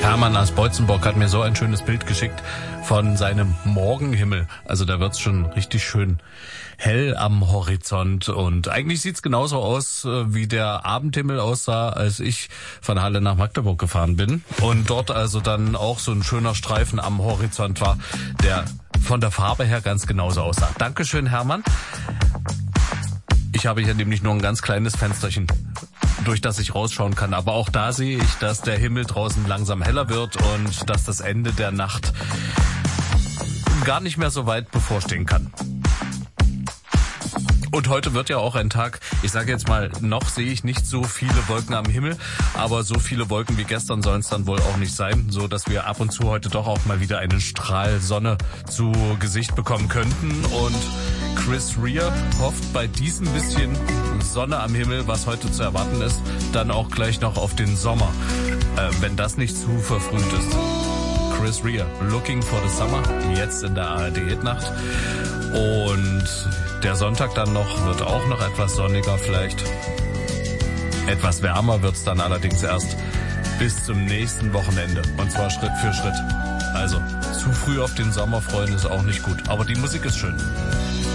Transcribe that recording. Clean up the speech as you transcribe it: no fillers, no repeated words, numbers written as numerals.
Hermann aus Beutzenburg hat mir so ein schönes Bild geschickt von seinem Morgenhimmel. Also da wird's schon richtig schön hell am Horizont. Und eigentlich sieht's genauso aus, wie der Abendhimmel aussah, als ich von Halle nach Magdeburg gefahren bin. Und dort also dann auch so ein schöner Streifen am Horizont war, der von der Farbe her ganz genauso aussah. Dankeschön, Hermann. Ich habe hier nämlich nur ein ganz kleines Fensterchen, durch das ich rausschauen kann. Aber auch da sehe ich, dass der Himmel draußen langsam heller wird und dass das Ende der Nacht gar nicht mehr so weit bevorstehen kann. Und heute wird ja auch ein Tag, ich sage jetzt mal, noch sehe ich nicht so viele Wolken am Himmel, aber so viele Wolken wie gestern sollen es dann wohl auch nicht sein, so dass wir ab und zu heute doch auch mal wieder einen Strahl Sonne zu Gesicht bekommen könnten. Und Chris Rea hofft bei diesem bisschen Sonne am Himmel, was heute zu erwarten ist, dann auch gleich noch auf den Sommer, wenn das nicht zu verfrüht ist. Chris Rea, Looking for the Summer, jetzt in der ARD-Hitnacht. Und der Sonntag dann noch wird auch noch etwas sonniger vielleicht. Etwas wärmer wird's dann allerdings erst bis zum nächsten Wochenende. Und zwar Schritt für Schritt. Also zu früh auf den Sommer freuen ist auch nicht gut. Aber die Musik ist schön.